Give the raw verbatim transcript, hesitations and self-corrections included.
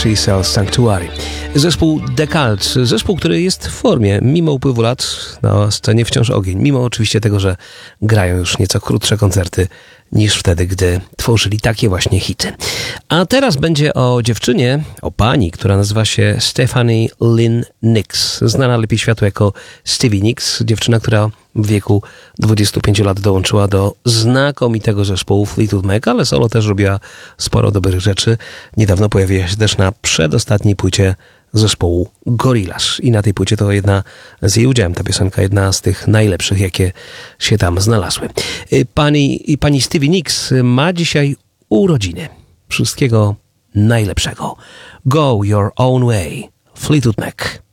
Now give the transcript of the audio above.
She Sells Sanctuary. Zespół The Cult, zespół, który jest w formie, mimo upływu lat na scenie wciąż ogień, mimo oczywiście tego, że grają już nieco krótsze koncerty niż wtedy, gdy tworzyli takie właśnie hity. A teraz będzie o dziewczynie, o pani, która nazywa się Stephanie Lynn Nicks, znana lepiej światu jako Stevie Nicks, dziewczyna, która w wieku dwudziestu pięciu lat dołączyła do znakomitego zespołu Fleetwood Mac, ale solo też robiła sporo dobrych rzeczy. Niedawno pojawiła się też na przedostatniej płycie zespołu Gorillaz. I na tej płycie to jedna z jej udziałem, ta piosenka, jedna z tych najlepszych, jakie się tam znalazły. Pani, i pani Stevie Nicks ma dzisiaj urodziny. Wszystkiego najlepszego. Go your own way. Fleetwood Mac.